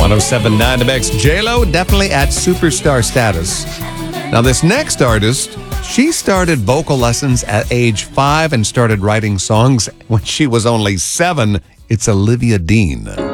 107.9 MX. J-Lo definitely at superstar status. Now, this next artist, she started vocal lessons at age 5 and started writing songs when she was only 7. It's Olivia Dean.